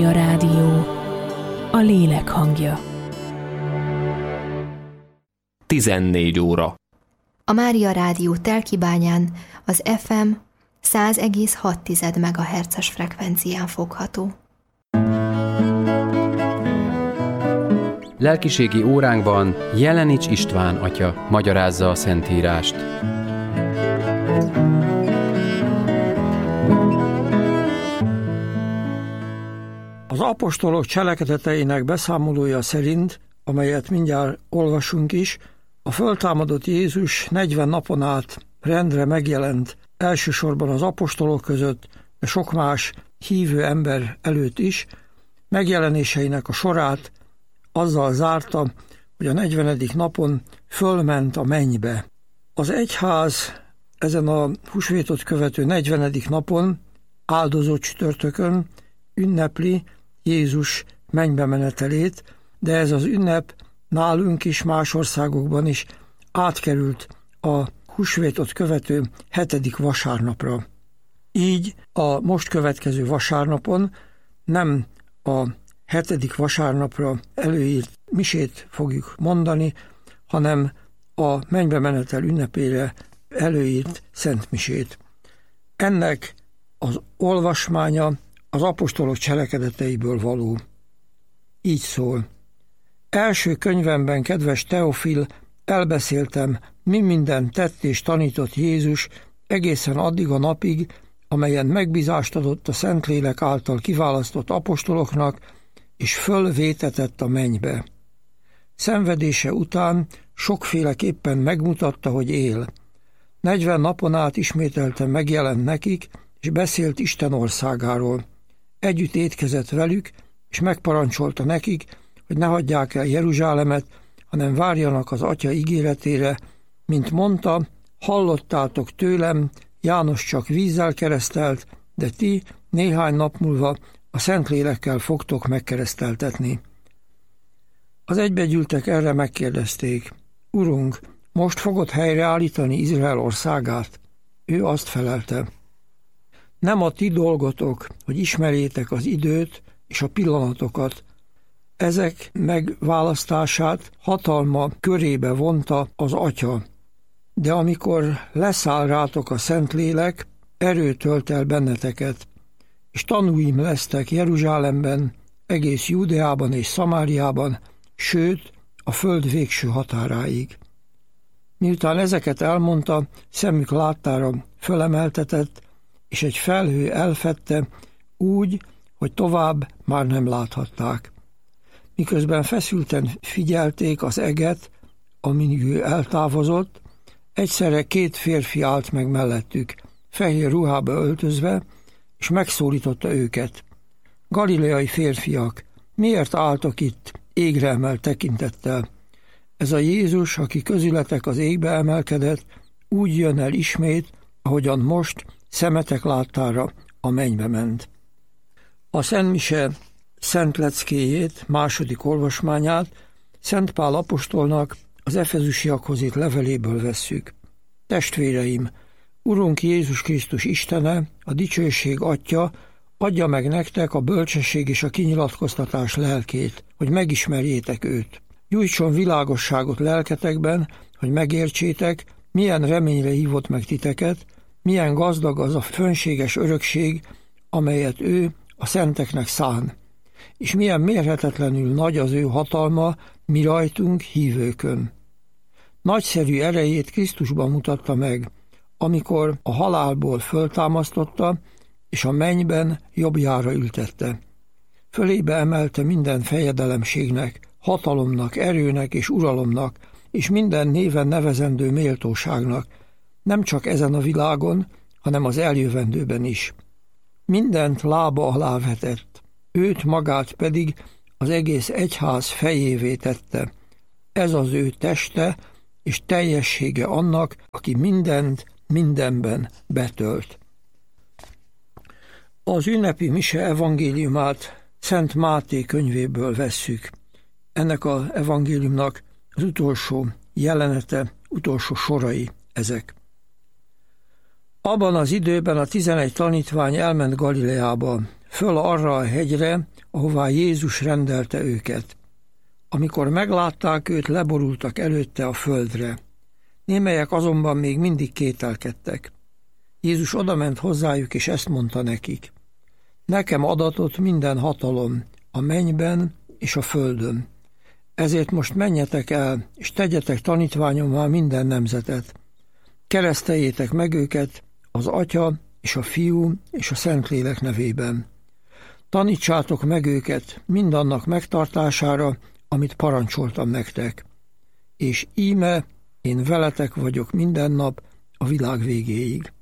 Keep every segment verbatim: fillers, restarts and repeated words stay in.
A rádió, a lélek hangja. tizennégy óra. A Mária Rádió Telkibányán az ef em száz egész hat megahertzes frekvencián fogható. Lelkiségi óránkban Jelenics István atya magyarázza a Szentírást. Az apostolok cselekedeteinek beszámolója szerint, amelyet mindjárt olvasunk is, a föltámadott Jézus negyven napon át rendre megjelent, elsősorban az apostolok között, de sok más hívő ember előtt is, megjelenéseinek a sorát azzal zárta, hogy a negyvenedik napon fölment a mennybe. Az egyház ezen a húsvétot követő negyvenedik napon, áldozott csütörtökön ünnepli Jézus mennybe menetelét, de ez az ünnep nálunk is, más országokban is átkerült a húsvétot követő hetedik vasárnapra. Így a most következő vasárnapon nem a hetedik vasárnapra előírt misét fogjuk mondani, hanem a mennybe menetel ünnepére előírt szentmisét. Ennek az olvasmánya az apostolok cselekedeteiből való. Így szól. Első könyvemben, kedves Teofil, elbeszéltem, mi mindent tett és tanított Jézus egészen addig a napig, amelyen megbízást adott a Szentlélek által kiválasztott apostoloknak, és fölvétetett a mennybe. Szenvedése után sokféleképpen megmutatta, hogy él. Negyven napon át ismételten megjelent nekik, és beszélt Isten országáról. Együtt étkezett velük, és megparancsolta nekik, hogy ne hagyják el Jeruzsálemet, hanem várjanak az Atya ígéretére, mint mondta, hallottátok tőlem, János csak vízzel keresztelt, de ti néhány nap múlva a Szentlélekkel fogtok megkereszteltetni. Az egybegyűltek erre megkérdezték, Urunk, most fogod helyreállítani Izrael országát? Ő azt felelte, nem a ti dolgotok, hogy ismerjétek az időt és a pillanatokat. Ezek megválasztását hatalma körébe vonta az Atya. De amikor leszáll rátok a Szentlélek, erőt tölt el benneteket, és tanúim lesztek Jeruzsálemben, egész Júdeában és Szamáriában, sőt, a föld végső határáig. Miután ezeket elmondta, szemük láttára fölemeltetett, és egy felhő elfedte úgy, hogy tovább már nem láthatták. Miközben feszülten figyelték az eget, amin ő eltávozott, egyszerre két férfi állt meg mellettük, fehér ruhába öltözve, és megszólította őket. Galileai férfiak, miért álltok itt égre emelt tekintettel? Ez a Jézus, aki közületek az égbe emelkedett, úgy jön el ismét, ahogyan most szemetek láttára a mennybe ment. A Szentmise szent leckéjét, második olvasmányát Szent Pál apostolnak az efezusiakhoz írt leveléből vesszük. Testvéreim, Urunk Jézus Krisztus Istene, a dicsőség Atya, adja meg nektek a bölcsesség és a kinyilatkoztatás lelkét, hogy megismerjétek őt. Gyújtson világosságot lelketekben, hogy megértsétek, milyen reményre hívott meg titeket, milyen gazdag az a fönséges örökség, amelyet ő a szenteknek szán, és milyen mérhetetlenül nagy az ő hatalma mi rajtunk hívőkön. Nagyszerű erejét Krisztusban mutatta meg, amikor a halálból föltámasztotta, és a mennyben jobbjára ültette. Fölébe emelte minden fejedelemségnek, hatalomnak, erőnek és uralomnak, és minden néven nevezendő méltóságnak, nem csak ezen a világon, hanem az eljövendőben is. Mindent lába alá vetett, őt magát pedig az egész egyház fejévé tette. Ez az ő teste és teljessége annak, aki mindent mindenben betölt. Az ünnepi mise evangéliumát Szent Máté könyvéből vesszük. Ennek az evangéliumnak az utolsó jelenete, utolsó sorai ezek. Abban az időben a tizenegy tanítvány elment Galileába, föl arra a hegyre, ahová Jézus rendelte őket. Amikor meglátták őt, leborultak előtte a földre. Némelyek azonban még mindig kételkedtek. Jézus odament hozzájuk, és ezt mondta nekik: Nekem adatott minden hatalom a mennyben és a földön. Ezért most menjetek el, és tegyetek tanítványommá minden nemzetet. Kereszteljétek meg őket az Atya és a Fiú és a Szentlélek nevében. Tanítsátok meg őket mindannak megtartására, amit parancsoltam nektek. És íme én veletek vagyok minden nap a világ végéig.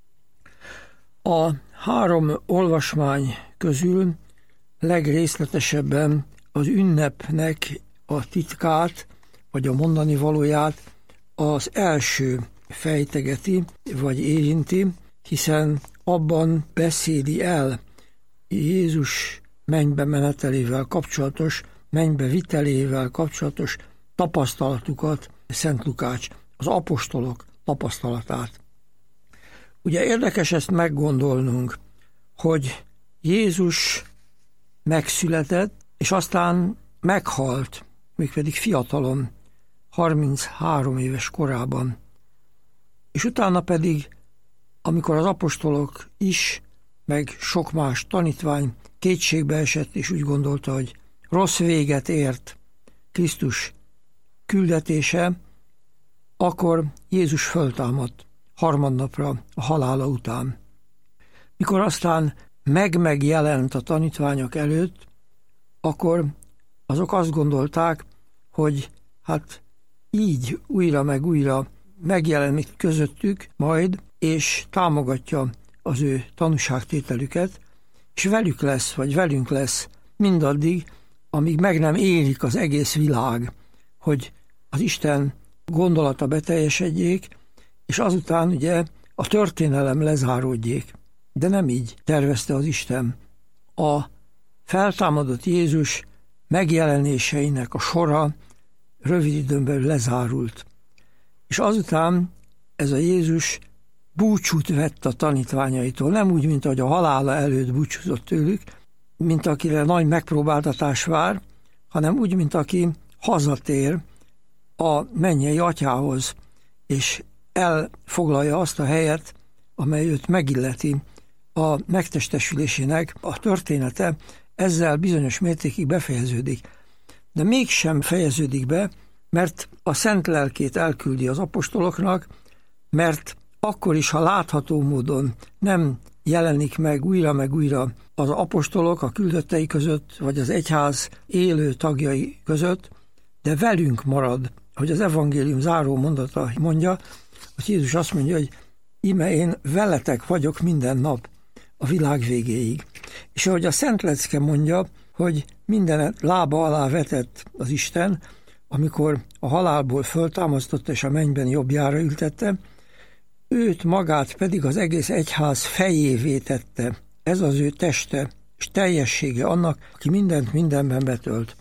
A három olvasmány közül legrészletesebben az ünnepnek a titkát, vagy a mondani valóját az első fejtegeti, vagy érinti, hiszen abban beszéli el Jézus mennybe menetelével kapcsolatos, mennybe vitelével kapcsolatos tapasztalatukat, Szent Lukács, az apostolok tapasztalatát. Ugye érdekes ezt meggondolnunk, hogy Jézus megszületett, és aztán meghalt, mégpedig fiatalon, harminchárom éves korában. És utána pedig, amikor az apostolok is, meg sok más tanítvány kétségbe esett, és úgy gondolta, hogy rossz véget ért Krisztus küldetése, akkor Jézus föltámadt harmadnapra a halála után. Mikor aztán meg-megjelent a tanítványok előtt, akkor azok azt gondolták, hogy hát így újra meg újra megjelenik közöttük majd, és támogatja az ő tanúságtételüket, és velük lesz, vagy velünk lesz mindaddig, amíg meg nem érik az egész világ, hogy az Isten gondolata beteljesedjék, és azután ugye a történelem lezáródjék. De nem így tervezte az Isten. A feltámadott Jézus megjelenéseinek a sora rövid időn belül lezárult. És azután ez a Jézus búcsút vett a tanítványaitól, nem úgy, mint ahogy a halála előtt búcsúzott tőlük, mint akire nagy megpróbáltatás vár, hanem úgy, mint aki hazatér a mennyei atyához, és elfoglalja azt a helyet, amely őt megilleti. A megtestesülésének a története ezzel bizonyos mértékig befejeződik. De mégsem fejeződik be, mert a Szent Lelkét elküldi az apostoloknak, mert akkor is, ha látható módon nem jelenik meg újra meg újra az apostolok a küldöttei között, vagy az egyház élő tagjai között, de velünk marad, hogy az evangélium záró mondata mondja, hogy Jézus azt mondja, hogy íme én veletek vagyok minden nap a világ végéig. És ahogy a Szent Lecke mondja, hogy mindenet lába alá vetett az Isten, amikor a halálból föltámasztotta és a mennyben jobbjára ültette, őt magát pedig az egész egyház fejévé tette. Ez az ő teste és teljessége annak, aki mindent mindenben betölt.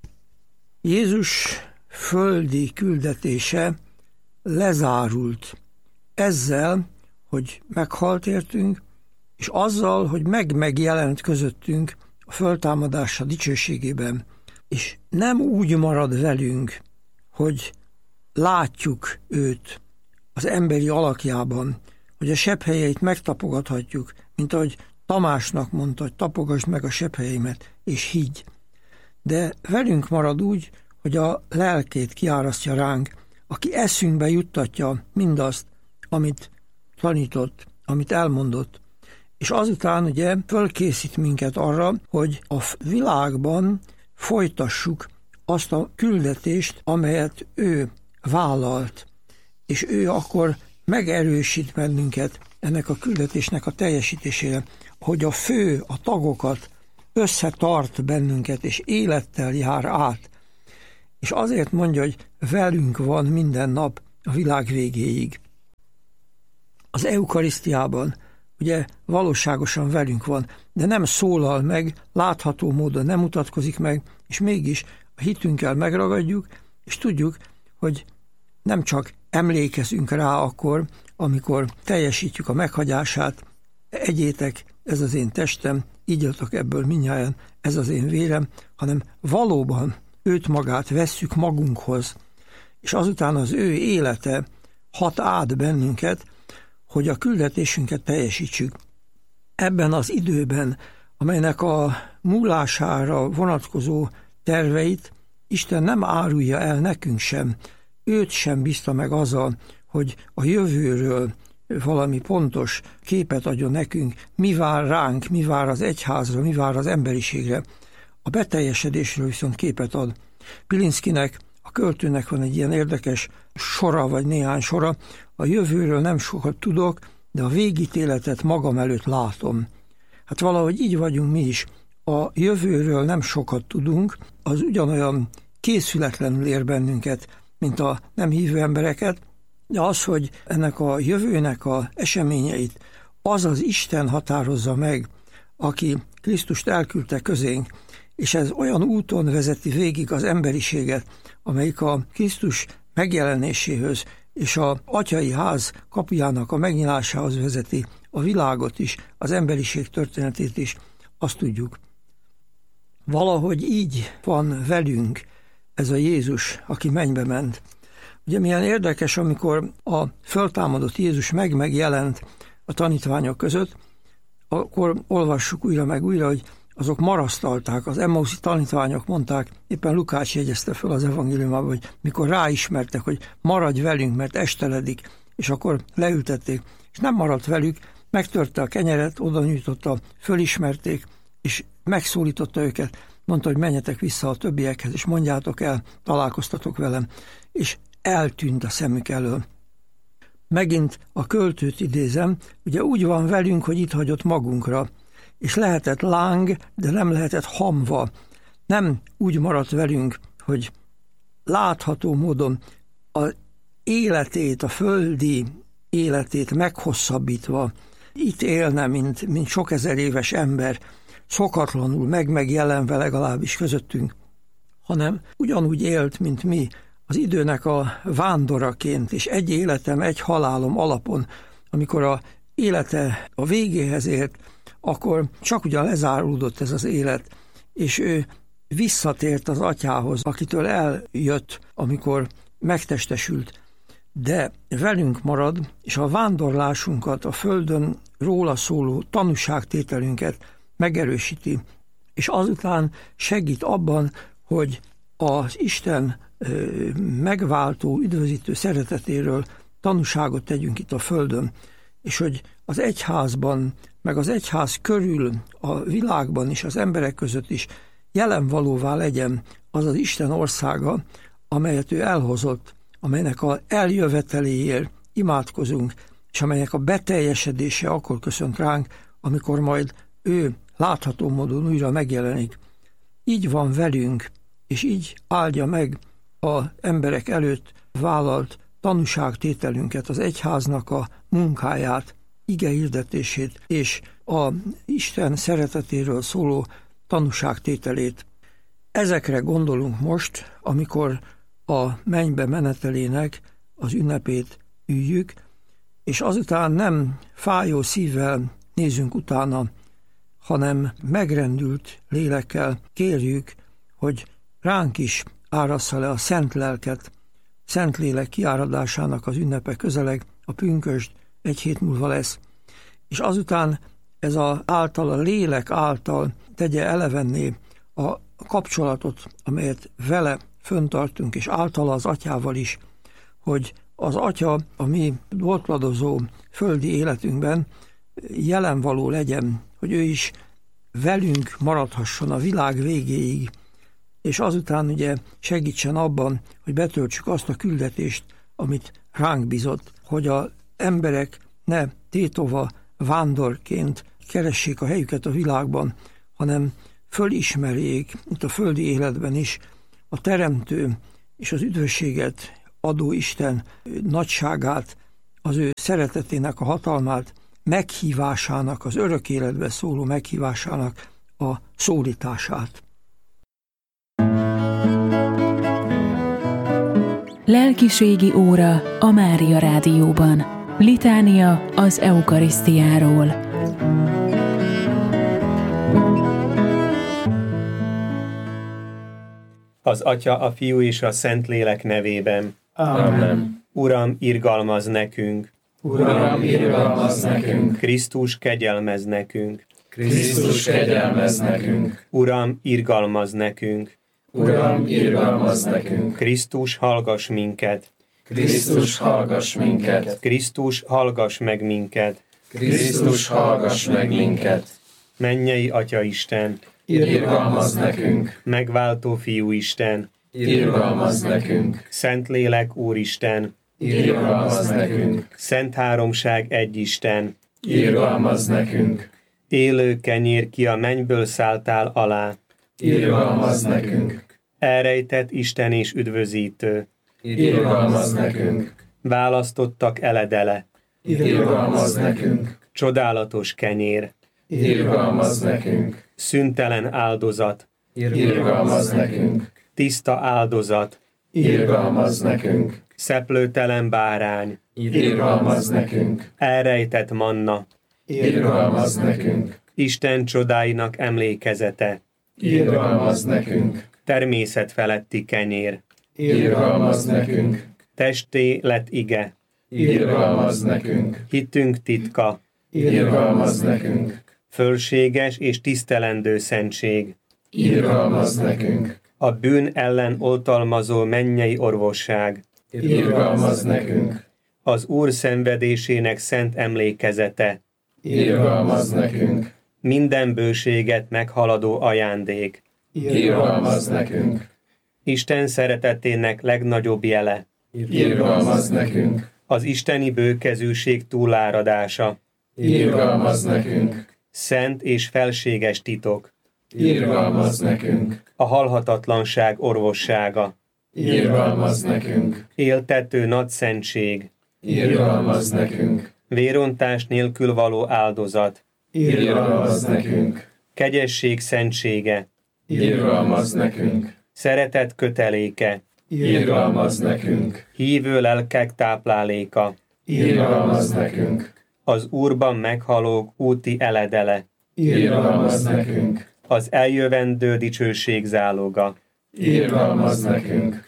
Jézus földi küldetése lezárult ezzel, hogy meghalt értünk, és azzal, hogy meg-megjelent közöttünk a föltámadása dicsőségében. És nem úgy marad velünk, hogy látjuk őt az emberi alakjában, hogy a sebhelyeit megtapogathatjuk, mint ahogy Tamásnak mondta, hogy tapogasd meg a sebhelyeimet, és higgy. De velünk marad úgy, hogy a lelkét kiárasztja ránk, aki eszünkbe juttatja mindazt, amit tanított, amit elmondott, és azután ugye fölkészít minket arra, hogy a világban folytassuk azt a küldetést, amelyet ő vállalt, és ő akkor megerősít bennünket ennek a küldetésnek a teljesítésére, hogy a fő, a tagokat összetart bennünket, és élettel jár át. És azért mondja, hogy velünk van minden nap a világ végéig. Az eukarisztiában ugye valóságosan velünk van, de nem szólal meg, látható módon nem mutatkozik meg, és mégis a hitünkkel megragadjuk, és tudjuk, hogy nem csak emlékezünk rá akkor, amikor teljesítjük a meghagyását, egyétek, ez az én testem, igyatok ebből mindnyájan, ez az én vérem, hanem valóban őt magát vesszük magunkhoz, és azután az ő élete hat át bennünket, hogy a küldetésünket teljesítsük. Ebben az időben, amelynek a múlására vonatkozó terveit Isten nem árulja el nekünk sem, őt sem bízta meg azzal, hogy a jövőről valami pontos képet adjon nekünk, mi vár ránk, mi vár az egyházra, mi vár az emberiségre. A beteljesedésről viszont képet ad. Pilinszkinek, a költőnek van egy ilyen érdekes sora, vagy néhány sora, a jövőről nem sokat tudok, de a végítéletet magam előtt látom. Hát valahogy így vagyunk mi is. A jövőről nem sokat tudunk, az ugyanolyan készületlenül ér bennünket, mint a nem hívő embereket, de az, hogy ennek a jövőnek a eseményeit az az Isten határozza meg, aki Krisztust elküldte közénk, és ez olyan úton vezeti végig az emberiséget, amelyik a Krisztus megjelenéséhöz és a atyai ház kapujának a megnyilásához vezeti a világot is, az emberiség történetét is, azt tudjuk. Valahogy így van velünk ez a Jézus, aki mennybe ment. Ugye milyen érdekes, amikor a föltámadott Jézus meg-megjelent a tanítványok között, akkor olvassuk újra meg újra, hogy azok marasztalták, az emmauszi tanítványok mondták, éppen Lukács jegyezte fel az evangéliumában, hogy mikor ráismertek, hogy maradj velünk, mert esteledik, és akkor leültették, és nem maradt velük, megtörte a kenyeret, oda nyújtotta, fölismerték, és megszólította őket, mondta, hogy menjetek vissza a többiekhez, és mondjátok el, találkoztatok velem, és eltűnt a szemük elől. Megint a költőt idézem, ugye úgy van velünk, hogy itt hagyott magunkra, és lehetett láng, de nem lehetett hamva. Nem úgy maradt velünk, hogy látható módon az életét, a földi életét meghosszabbítva itt élne, mint, mint sok ezer éves ember, szokatlanul, meg-megjelenve legalábbis közöttünk, hanem ugyanúgy élt, mint mi, az időnek a vándoraként, és egy életem, egy halálom alapon, amikor a élete a végéhez ért, akkor csak ugyan lezárulódott ez az élet, és ő visszatért az atyához, akitől eljött, amikor megtestesült, de velünk marad, és a vándorlásunkat, a földön róla szóló tanúságtételünket megerősíti, és azután segít abban, hogy az Isten megváltó, üdvözítő szeretetéről tanúságot tegyünk itt a földön, és hogy az egyházban, meg az egyház körül, a világban is, az emberek között is jelen valóvá legyen az az Isten országa, amelyet ő elhozott, amelynek a eljöveteléért imádkozunk, és amelynek a beteljesedése akkor köszönt ránk, amikor majd ő látható módon újra megjelenik. Így van velünk, és így áldja meg az emberek előtt vállalt tanúságtételünket, az egyháznak a munkáját, igehirdetését és a Isten szeretetéről szóló tanúságtételét. Ezekre gondolunk most, amikor a mennybe menetelének az ünnepét üljük, és azután nem fájó szívvel nézünk utána, hanem megrendült lélekkel kérjük, hogy ránk is árassza le a szent lelket. Szent lélek kiáradásának az ünnepe közeleg, a pünkösd egy hét múlva lesz. És azután ez az által, a lélek által tegye elevenné a kapcsolatot, amelyet vele föntartunk, és általa az atyával is, hogy az atya a mi dolgozó földi életünkben jelen való legyen, hogy ő is velünk maradhasson a világ végéig, és azután ugye segítsen abban, hogy betöltsük azt a küldetést, amit ránk bizott, hogy az emberek ne tétova vándorként keressék a helyüket a világban, hanem fölismerjék, itt a földi életben is, a teremtő és az üdvösséget adó Isten nagyságát, az ő szeretetének a hatalmát, meghívásának, az örök életbe szóló meghívásának a szólítását. Lelkiségi óra a Mária Rádióban. Litánia az eukarisztiáról. Az Atya, a Fiú és a Szentlélek nevében. Amen. Uram, irgalmazz nekünk. Uram, irgalmazz nekünk. Krisztus, kegyelmezz nekünk. Krisztus, kegyelmezz nekünk. Uram, irgalmazz nekünk. Uram, irgalmazz nekünk. Krisztus, hallgass minket. Krisztus, hallgass minket. Krisztus, hallgass meg minket. Krisztus, hallgass meg minket. Mennyei Atya Isten, Irgalmazz nekünk. megváltó Fiú Isten, Irgalmazz nekünk. Szentlélek Úristen, Irgalmazz nekünk. Szent Háromság egy Isten, Irgalmazz nekünk. élő kenyér, ki a mennyből szálltál alá, Irgalmazz nekünk. elrejtett Isten és üdvözítő, Irgalmazz nekünk. választottak eledele, Irgalmazz nekünk. csodálatos kenyér, Irgalmazz nekünk. szüntelen áldozat, Irgalmazz nekünk. tiszta áldozat, Irgalmazz nekünk. szeplőtelen bárány, Irgalmazz nekünk. elrejtett manna, Irgalmazz nekünk. Isten csodáinak emlékezete, Irgalmazz nekünk. természet feletti kenyér, Irgalmazz nekünk. testé lett ige, Irgalmazz nekünk. hitünk titka, Irgalmazz nekünk. fölséges és tisztelendő szentség, Irgalmazz nekünk. a bűn ellen oltalmazó mennyei orvosság, Irgalmazz nekünk. az Úr szenvedésének szent emlékezete, Irgalmazz nekünk. minden bőséget meghaladó ajándék, Irgalmazz nekünk. Isten szeretetének legnagyobb jele, Irgalmazz nekünk. az isteni bőkezűség túláradása, Irgalmazz nekünk. szent és felséges titok, Irgalmazz nekünk. a halhatatlanság orvossága, Irgalmazz nekünk. éltető nagy szentség, Irgalmazz nekünk. vérontás nélkül való áldozat, Irgalmazz nekünk. kegyesség szentsége, Irgalmazz nekünk. szeretet köteléke, Irgalmazz nekünk. hívő lelkek tápláléka, Irgalmazz nekünk. az Úrban meghalók úti eledele, Irgalmazz nekünk. az eljövendő dicsőség záloga. Irgalmazz nekünk.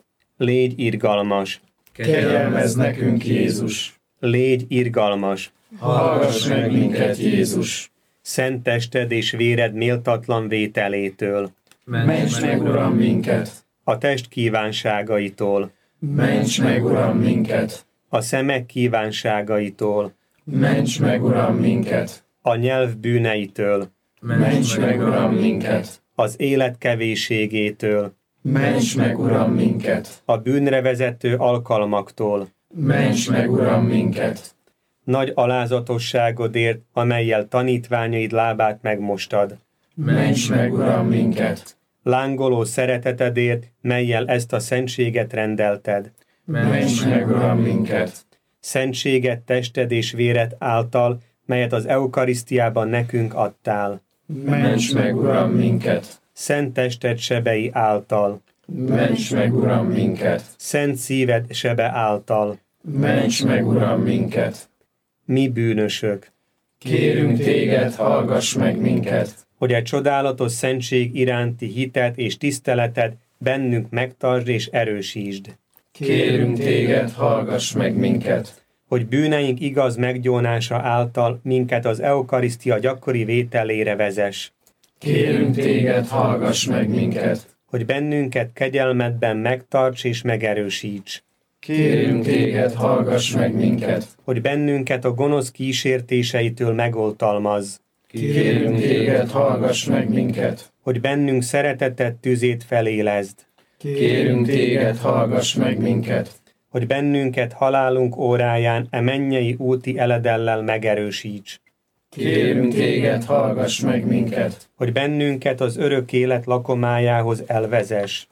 Légy irgalmas, Kegyelmezz nekünk, Jézus. légy irgalmas, Hallgass meg minket, Jézus. szent tested és véred méltatlan vételétől, Ments meg, Uram, minket. a test kívánságaitól, Ments meg, Uram, minket. a szemek kívánságaitól, Ments meg, Uram, minket. a nyelv bűneitől, Ments meg, Uram, minket. az élet kevésségétől, Ments meg, Uram, minket. a bűnre vezető alkalmaktól, Ments meg, Uram, minket. nagy alázatosságodért, amellyel tanítványaid lábát megmostad, Ments meg, Uram, minket. lángoló szeretetedért, mellyel ezt a szentséget rendelted, Ments meg, Uram, minket. szentséget tested és véred által, melyet az eukarisztiában nekünk adtál, Ments meg, Uram, minket. szent tested sebei által, Ments meg, Uram, minket. szent szíved sebe által, Ments meg, Uram, minket. mi bűnösök, Kérünk téged, hallgass meg minket. hogy egy csodálatos szentség iránti hitet és tiszteletet bennünk megtartsd és erősítsd, Kérünk téged, hallgass meg minket. hogy bűneink igaz meggyónása által minket az eukarisztia gyakori vételére vezess, Kérünk téged, hallgass meg minket. hogy bennünket kegyelmedben megtarts és megerősíts, Kérünk téged, hallgass meg minket. hogy bennünket a gonosz kísértéseitől megoltalmazz, Kérünk téged, hallgass meg minket. hogy bennünk szeretetet tüzét felélezd, Kérünk téged, hallgass meg minket. hogy bennünket halálunk óráján e mennyei úti eledellel megerősíts, Kérünk téged, hallgass meg minket. hogy bennünket az örök élet lakomájához elvezess.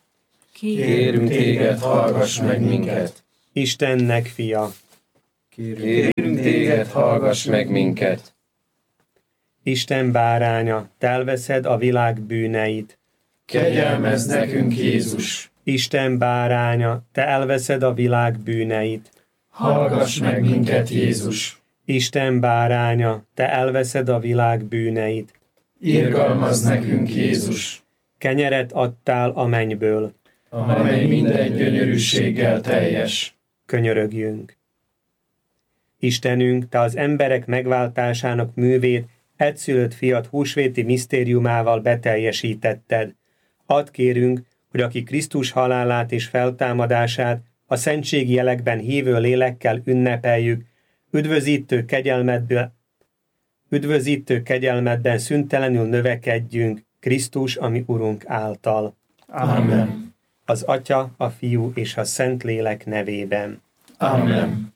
Kérünk téged, hallgass meg minket. Istennek fia, Kérünk téged, hallgass meg minket. Isten báránya, te elveszed a világ bűneit. Kegyelmezz nekünk, Jézus. Isten báránya, te elveszed a világ bűneit. Hallgass meg minket, Jézus. Isten báránya, te elveszed a világ bűneit. Irgalmazz nekünk, Jézus. Kenyeret adtál a mennyből. amely minden gyönyörűséggel teljes. Könyörögjünk. Istenünk, Te az emberek megváltásának művét egyszülött fiat húsvéti misztériumával beteljesítetted. Add kérünk, hogy aki Krisztus halálát és feltámadását a szentségi jelekben hívő lélekkel ünnepeljük, üdvözítő kegyelmedből, üdvözítő kegyelmedben szüntelenül növekedjünk Krisztus, ami Urunk által. Amen. Az Atya, a Fiú és a Szentlélek nevében. Amen.